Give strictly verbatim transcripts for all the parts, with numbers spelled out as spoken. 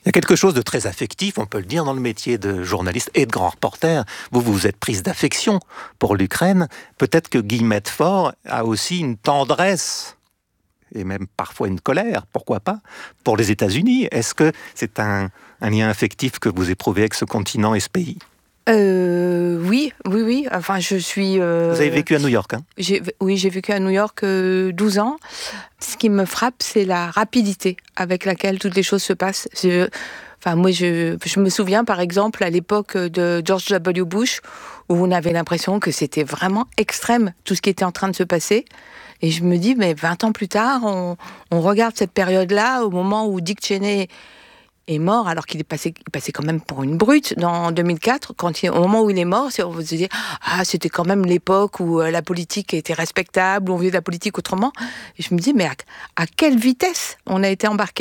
Il y a quelque chose de très affectif, on peut le dire, dans le métier de journaliste et de grand reporter. Vous, vous vous êtes prise d'affection pour l'Ukraine. Peut-être que Guillemette Faure a aussi une tendresse, et même parfois une colère, pourquoi pas, pour les États-Unis. Est-ce que c'est un, un lien affectif que vous éprouvez avec ce continent et ce pays ? Euh, oui, oui, oui. Enfin, je suis. Euh, Vous avez vécu à New York, hein ? j'ai, Oui, j'ai vécu à New York euh, douze ans. Ce qui me frappe, c'est la rapidité avec laquelle toutes les choses se passent. Je, enfin, moi, je, je me souviens, par exemple, à l'époque de George W. Bush, où on avait l'impression que c'était vraiment extrême tout ce qui était en train de se passer. Et je me dis, mais vingt ans plus tard, on, on regarde cette période-là, au moment où Dick Cheney est mort, alors qu'il est passé, il passait quand même pour une brute dans deux mille quatre. Quand il, au moment où il est mort, on se dit ah, c'était quand même l'époque où la politique était respectable, où on faisait de la politique autrement. Et je me dis, mais à, à quelle vitesse on a été embarqué ?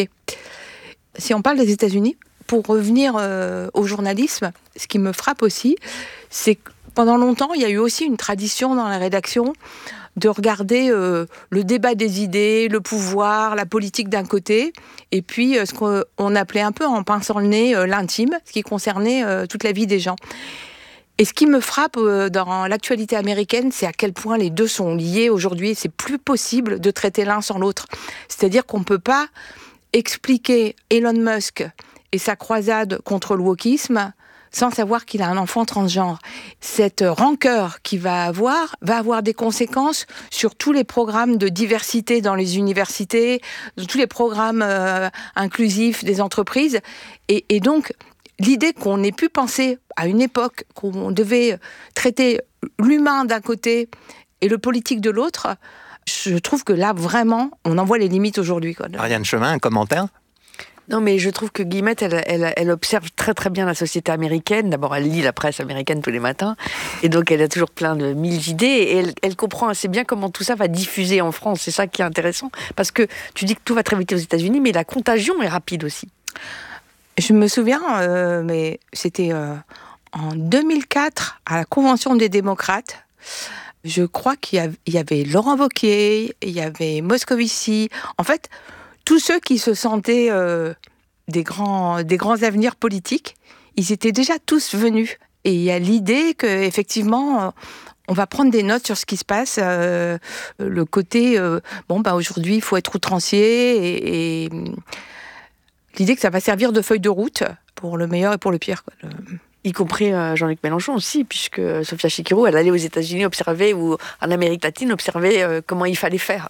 Si on parle des États-Unis, pour revenir euh, au journalisme, ce qui me frappe aussi, c'est que pendant longtemps, il y a eu aussi une tradition dans la rédaction de regarder euh, le débat des idées, le pouvoir, la politique d'un côté, et puis euh, ce qu'on appelait un peu en pinçant le nez euh, l'intime, ce qui concernait euh, toute la vie des gens. Et ce qui me frappe euh, dans l'actualité américaine, c'est à quel point les deux sont liés aujourd'hui. C'est plus possible de traiter l'un sans l'autre. C'est-à-dire qu'on ne peut pas expliquer Elon Musk et sa croisade contre le wokisme sans savoir qu'il a un enfant transgenre. Cette rancœur qu'il va avoir va avoir des conséquences sur tous les programmes de diversité dans les universités, tous les programmes euh, inclusifs des entreprises. Et, et donc, l'idée qu'on ait pu penser à une époque qu'on devait traiter l'humain d'un côté et le politique de l'autre, je trouve que là, vraiment, on en voit les limites aujourd'hui, quoi. Ariane Chemin, un commentaire ? Non, mais je trouve que Guillemette, elle, elle, elle observe très très bien la société américaine. D'abord, elle lit la presse américaine tous les matins, et donc elle a toujours plein de mille idées, et elle, elle comprend assez bien comment tout ça va diffuser en France. C'est ça qui est intéressant, parce que tu dis que tout va très vite aux États-Unis, mais la contagion est rapide aussi. Je me souviens, euh, mais c'était euh, en deux mille quatre, à la Convention des démocrates. Je crois qu'il y avait, il y avait Laurent Wauquiez, il y avait Moscovici. En fait, tous ceux qui se sentaient euh, des, grands, des grands avenirs politiques, ils étaient déjà tous venus. Et il y a l'idée qu'effectivement, on va prendre des notes sur ce qui se passe. Euh, le côté, euh, bon, bah, aujourd'hui, il faut être outrancier. Et, et l'idée que ça va servir de feuille de route pour le meilleur et pour le pire, quoi. Le... Y compris euh, Jean-Luc Mélenchon aussi, puisque Sofia Chikirou, elle allait aux États-Unis observer, ou en Amérique latine, observer euh, comment il fallait faire.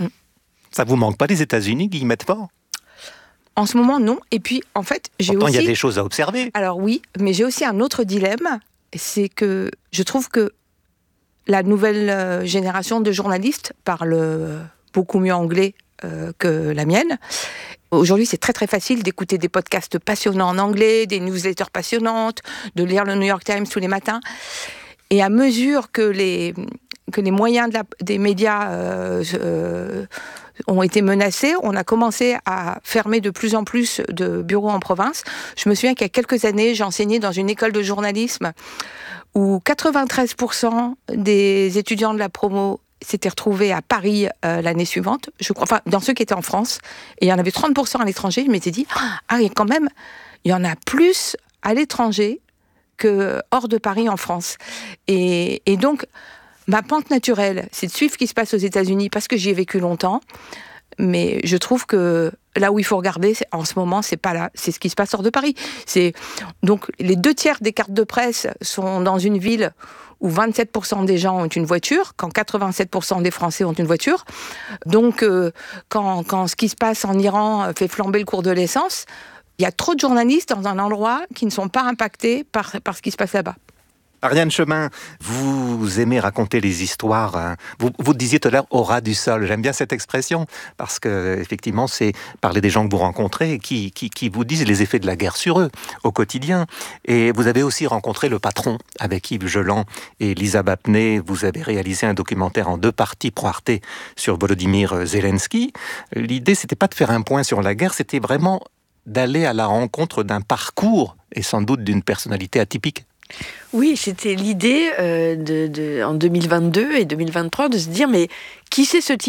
Ça vous manque pas les États-Unis, Guillemette Faure ? En ce moment, non. Et puis, en fait, j'ai Pourtant, aussi... il y a des choses à observer. Alors oui, mais j'ai aussi un autre dilemme, c'est que je trouve que la nouvelle génération de journalistes parle beaucoup mieux anglais euh, que la mienne. Aujourd'hui, c'est très très facile d'écouter des podcasts passionnants en anglais, des newsletters passionnantes, de lire le New York Times tous les matins. Et à mesure que les, que les moyens de la, des médias euh, euh, ont été menacés, on a commencé à fermer de plus en plus de bureaux en province. Je me souviens qu'il y a quelques années, j'ai enseigné dans une école de journalisme où quatre-vingt-treize pour cent des étudiants de la promo s'étaient retrouvés à Paris euh, l'année suivante, je crois, enfin, dans ceux qui étaient en France, et il y en avait trente pour cent à l'étranger. Je m'étais dit, ah, et quand même, il y en a plus à l'étranger que hors de Paris en France. Et, et donc, ma pente naturelle, c'est de suivre ce qui se passe aux États-Unis parce que j'y ai vécu longtemps. Mais je trouve que là où il faut regarder, en ce moment, c'est pas là, c'est ce qui se passe hors de Paris. C'est donc les deux tiers des cartes de presse sont dans une ville où vingt-sept pour cent des gens ont une voiture, quand quatre-vingt-sept pour cent des Français ont une voiture. Donc, euh, quand, quand ce qui se passe en Iran fait flamber le cours de l'essence, il y a trop de journalistes dans un endroit qui ne sont pas impactés par, par ce qui se passe là-bas. Ariane Chemin, vous aimez raconter les histoires. Hein. Vous, vous disiez tout à l'heure « au ras du sol ». J'aime bien cette expression parce que effectivement, c'est parler des gens que vous rencontrez qui, qui, qui vous disent les effets de la guerre sur eux au quotidien. Et vous avez aussi rencontré le patron avec Yves Geland et Lisa Bapney. Vous avez réalisé un documentaire en deux parties pour Arte sur Volodymyr Zelensky. L'idée, c'était pas de faire un point sur la guerre, c'était vraiment d'aller à la rencontre d'un parcours et sans doute d'une personnalité atypique. Oui, c'était l'idée euh, de, de, en deux mille vingt-deux et deux mille vingt-trois de se dire mais qui c'est ce type ?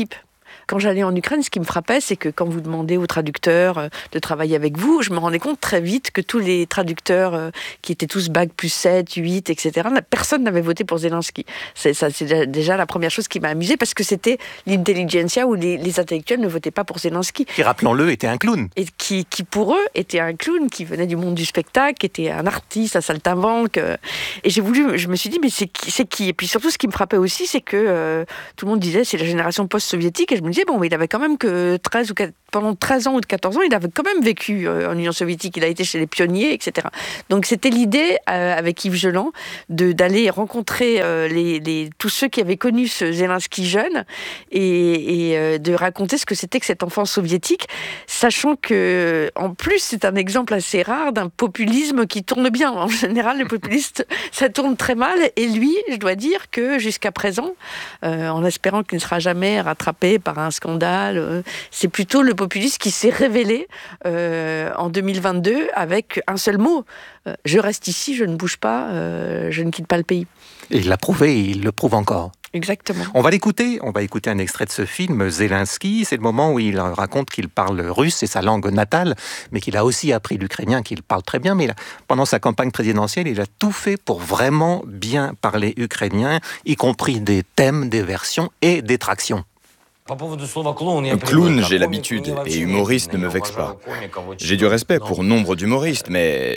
quand j'allais en Ukraine, ce qui me frappait, c'est que quand vous demandez aux traducteurs de travailler avec vous, je me rendais compte très vite que tous les traducteurs qui étaient tous bac plus sept, huit, et cetera, personne n'avait voté pour Zelensky. C'est, ça, c'est déjà la première chose qui m'a amusée, parce que c'était l'intelligentsia où les, les intellectuels ne votaient pas pour Zelensky. Qui, rappelons-le, était un clown. Et qui, qui, pour eux, était un clown, qui venait du monde du spectacle, qui était un artiste, un saltimbanque. Et j'ai voulu, je me suis dit, mais c'est qui, c'est qui ? Et puis surtout, ce qui me frappait aussi, c'est que euh, tout le monde disait, c'est la génération post-soviétique. Et je me disais, bon, mais il avait quand même que treize ou quatorze, pendant treize ans ou quatorze ans, il avait quand même vécu euh, en Union soviétique. Il a été chez les pionniers, et cetera. Donc c'était l'idée, euh, avec Yves Geland, de, d'aller rencontrer euh, les, les, tous ceux qui avaient connu ce Zelensky jeune et, et euh, de raconter ce que c'était que cette enfance soviétique, sachant que, en plus, c'est un exemple assez rare d'un populisme qui tourne bien. En général, les populistes, ça tourne très mal. Et lui, je dois dire que jusqu'à présent, euh, en espérant qu'il ne sera jamais rattrapé par un scandale, euh, c'est plutôt le populiste qui s'est révélé euh, en deux mille vingt-deux avec un seul mot. Euh, je reste ici, je ne bouge pas, euh, je ne quitte pas le pays. Et il l'a prouvé, et il le prouve encore. Exactement. On va l'écouter, on va écouter un extrait de ce film, Zelensky. C'est le moment où il raconte qu'il parle russe, c'est sa langue natale, mais qu'il a aussi appris l'ukrainien, qu'il parle très bien. Mais il a, pendant sa campagne présidentielle, il a tout fait pour vraiment bien parler ukrainien, y compris des thèmes, des versions et des tractions. Clown, j'ai l'habitude, et humoriste ne me vexe pas. J'ai du respect pour nombre d'humoristes, mais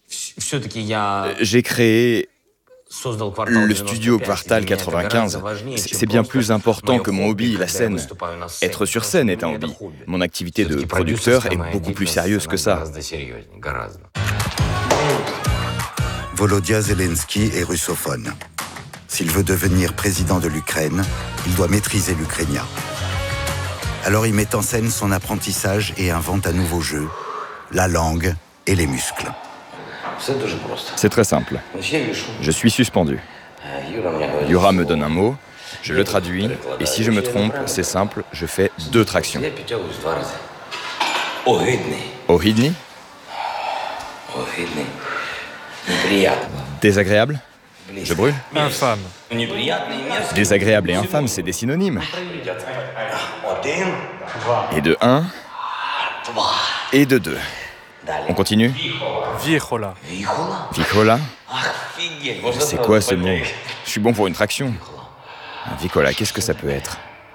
j'ai créé le studio Quartal quatre-vingt-quinze. C'est bien plus important que mon hobby, la scène. Être sur scène est un hobby. Mon activité de producteur est beaucoup plus sérieuse que ça. Volodya Zelensky est russophone. S'il veut devenir président de l'Ukraine, il doit maîtriser l'ukrainien. Alors il met en scène son apprentissage et invente un nouveau jeu, la langue et les muscles. C'est très simple. Je suis suspendu. Yura me donne un mot, je le traduis, et si je me trompe, c'est simple, je fais deux tractions. Ohidni. Désagréable. Je brûle. Infâme. Désagréable et infâme, c'est des synonymes. Et de un, et de deux. On continue. Viejola. Vicola. C'est quoi ce mot? Je suis bon pour une traction. Un Vicola, qu'est-ce que ça peut être?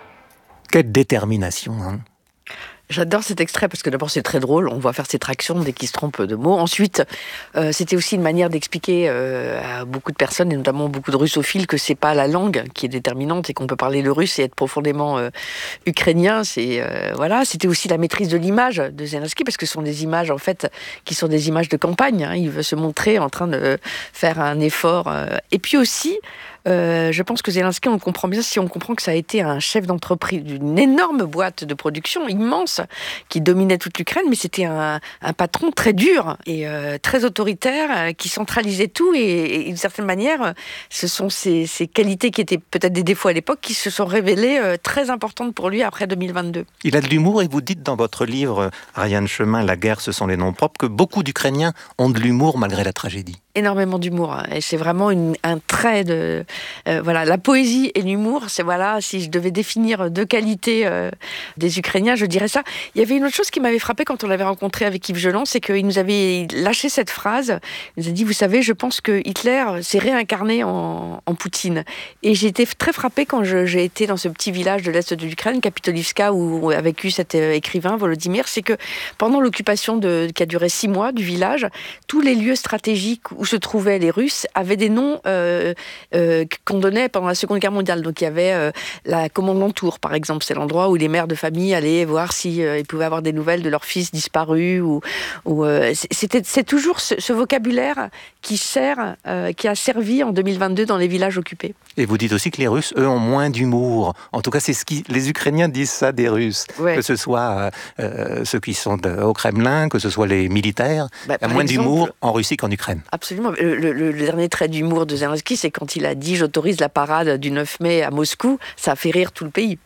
Quelle détermination, hein. J'adore cet extrait parce que d'abord c'est très drôle, on voit faire ses tractions dès qu'il se trompe de mots. Ensuite, euh, c'était aussi une manière d'expliquer euh, à beaucoup de personnes, et notamment beaucoup de russophiles, que c'est pas la langue qui est déterminante et qu'on peut parler le russe et être profondément euh, ukrainien. C'est euh, voilà, c'était aussi la maîtrise de l'image de Zelensky, parce que ce sont des images en fait qui sont des images de campagne. Hein. Il veut se montrer en train de faire un effort. Euh, et puis aussi. Euh, je pense que Zelensky, on le comprend bien si on comprend que ça a été un chef d'entreprise d'une énorme boîte de production immense qui dominait toute l'Ukraine, mais c'était un, un patron très dur et euh, très autoritaire euh, qui centralisait tout et, et d'une certaine manière, ce sont ces, ces qualités qui étaient peut-être des défauts à l'époque qui se sont révélées euh, très importantes pour lui après deux mille vingt-deux. Il a de l'humour et vous dites dans votre livre Ariane Chemin, La guerre, ce sont les noms propres, que beaucoup d'Ukrainiens ont de l'humour malgré la tragédie. Énormément d'humour, hein. Et c'est vraiment une, un trait de euh, voilà, la poésie et l'humour. C'est voilà, si je devais définir deux qualités euh, des Ukrainiens, je dirais ça. Il y avait une autre chose qui m'avait frappé quand on l'avait rencontré avec Yves Geland, c'est qu'il nous avait lâché cette phrase. Il nous a dit, vous savez, je pense que Hitler s'est réincarné en, en Poutine. Et j'ai été très frappée quand je, j'ai été dans ce petit village de l'est de l'Ukraine, Kapitolivska, où a vécu cet écrivain Volodymyr. C'est que pendant l'occupation de, qui a duré six mois du village, tous les lieux stratégiques où se trouvaient les Russes avaient des noms euh, euh, qu'on donnait pendant la Seconde Guerre mondiale. Donc il y avait euh, la Kommandantur, par exemple, c'est l'endroit où les mères de famille allaient voir si euh, ils pouvaient avoir des nouvelles de leur fils disparu. Ou, ou euh, c'était, c'est toujours ce, ce vocabulaire qui sert, euh, qui a servi en deux mille vingt-deux dans les villages occupés. Et vous dites aussi que les Russes, eux, ont moins d'humour. En tout cas, c'est ce qui les Ukrainiens disent ça des Russes, ouais. Que ce soit euh, ceux qui sont de, au Kremlin, que ce soit les militaires. Bah, il y a moins exemple, d'humour en Russie qu'en Ukraine. Absolument. Le, le, le dernier trait d'humour de Zelensky, c'est quand il a dit « j'autorise la parade du neuf mai à Moscou », ça a fait rire tout le pays.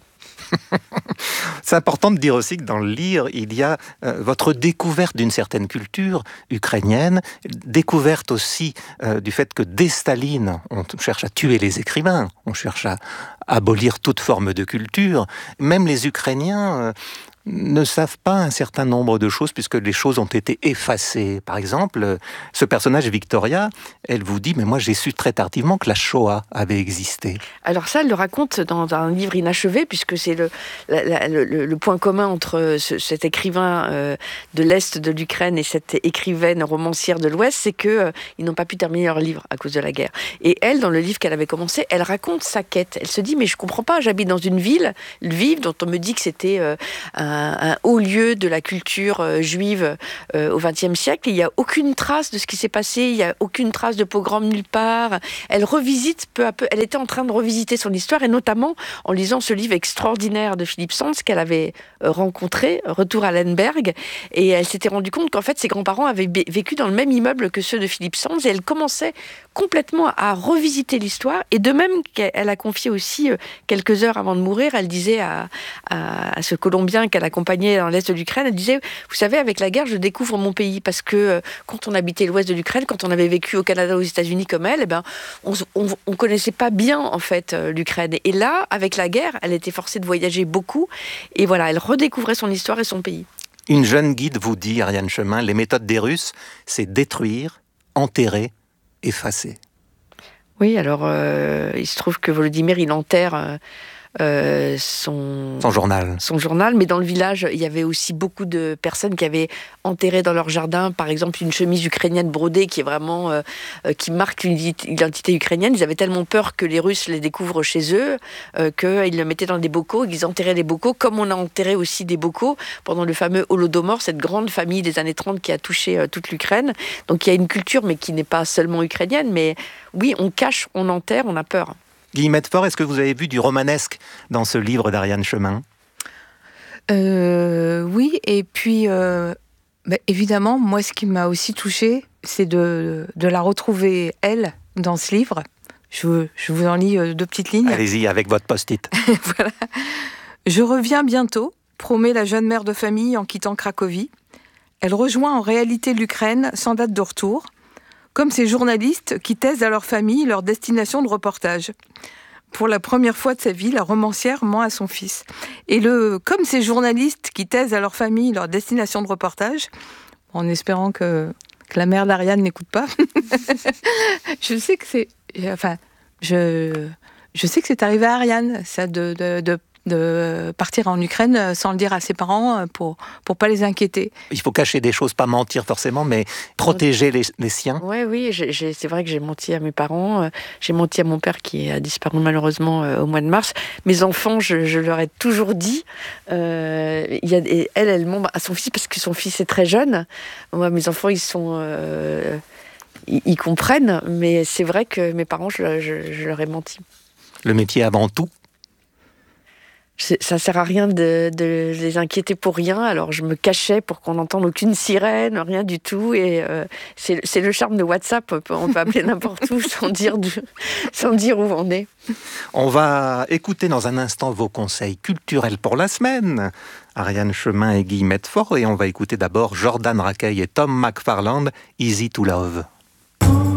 C'est important de dire aussi que dans le livre, il y a euh, votre découverte d'une certaine culture ukrainienne, découverte aussi euh, du fait que dès Staline, on cherche à tuer les écrivains, on cherche à abolir toute forme de culture. Même les Ukrainiens euh, ne savent pas un certain nombre de choses puisque les choses ont été effacées. Par exemple, ce personnage Victoria, elle vous dit « mais moi j'ai su très tardivement que la Shoah avait existé ». Alors ça, elle le raconte dans un livre inachevé puisque c'est le, la, la, le, le point commun entre ce, cet écrivain euh, de l'Est de l'Ukraine et cette écrivaine romancière de l'Ouest, c'est qu'ils euh, n'ont pas pu terminer leur livre à cause de la guerre. Et elle, dans le livre qu'elle avait commencé, elle raconte sa quête. Elle se dit « mais je comprends pas, j'habite dans une ville, Lviv, dont on me dit que c'était euh, un un haut lieu de la culture euh, juive euh, au vingtième siècle. Il n'y a aucune trace de ce qui s'est passé, il n'y a aucune trace de pogrom nulle part. Elle revisite peu à peu, elle était en train de revisiter son histoire, et notamment en lisant ce livre extraordinaire de Philippe Sands qu'elle avait euh, rencontré, Retour à Lemberg, et elle s'était rendue compte qu'en fait ses grands-parents avaient b- vécu dans le même immeuble que ceux de Philippe Sands, et elle commençait complètement à revisiter l'histoire, et de même qu'elle a confié aussi, euh, quelques heures avant de mourir, elle disait à, à, à ce Colombien qu'elle accompagnait dans l'Est de l'Ukraine, elle disait, vous savez, avec la guerre, je découvre mon pays, parce que euh, quand on habitait l'Ouest de l'Ukraine, quand on avait vécu au Canada ou aux États-Unis comme elle, eh ben, on, on, on connaissait pas bien, en fait, euh, l'Ukraine. Et là, avec la guerre, elle était forcée de voyager beaucoup, et voilà, elle redécouvrait son histoire et son pays. Une jeune guide vous dit, Ariane Chemin, les méthodes des Russes, c'est détruire, enterrer, effacer. Oui, alors, euh, il se trouve que Volodymyr, il enterre... Euh, Euh, son, son journal. Son journal, mais dans le village, il y avait aussi beaucoup de personnes qui avaient enterré dans leur jardin, par exemple, une chemise ukrainienne brodée qui est vraiment, euh, qui marque l'identité ukrainienne. Ils avaient tellement peur que les Russes les découvrent chez eux, euh, qu'ils le mettaient dans des bocaux, ils enterraient les bocaux, comme on a enterré aussi des bocaux pendant le fameux Holodomor, cette grande famille des années trente qui a touché euh, toute l'Ukraine. Donc il y a une culture, mais qui n'est pas seulement ukrainienne, mais oui, on cache, on enterre, on a peur. Guillemette Faure, est-ce que vous avez vu du romanesque dans ce livre d'Ariane Chemin ? euh, Oui, et puis euh, bah, évidemment, moi ce qui m'a aussi touchée, c'est de, de la retrouver, elle, dans ce livre. Je, je vous en lis deux petites lignes. Allez-y, avec votre post-it. Voilà. Je reviens bientôt, promet la jeune mère de famille en quittant Cracovie. Elle rejoint en réalité l'Ukraine sans date de retour, comme ces journalistes qui taisent à leur famille leur destination de reportage. Pour la première fois de sa vie, la romancière ment à son fils. Et le comme ces journalistes qui taisent à leur famille leur destination de reportage, en espérant que, que la mère d'Ariane n'écoute pas, je sais que c'est, enfin, je, je sais que c'est arrivé à Ariane, ça, de, de, de de partir en Ukraine sans le dire à ses parents pour pour pas les inquiéter. Il faut cacher des choses, pas mentir forcément, mais protéger les, les siens. Ouais, oui, j'ai, j'ai, c'est vrai que j'ai menti à mes parents, j'ai menti à mon père qui a disparu malheureusement euh, au mois de mars. Mes enfants, je, je leur ai toujours dit, euh, il y a, et elle, elle ment à son fils parce que son fils est très jeune. Moi, mes enfants, ils sont... Euh, ils, ils comprennent, mais c'est vrai que mes parents, je, je, je leur ai menti. Le métier avant tout. Ça sert à rien de, de les inquiéter pour rien, alors je me cachais pour qu'on n'entende aucune sirène, rien du tout, et euh, c'est, c'est le charme de WhatsApp, on peut, on peut appeler n'importe où sans dire, de, sans dire où on est. On va écouter dans un instant vos conseils culturels pour la semaine, Ariane Chemin et Guillemette Faure, et on va écouter d'abord Jordan Rakei et Tom McFarland, Easy to Love.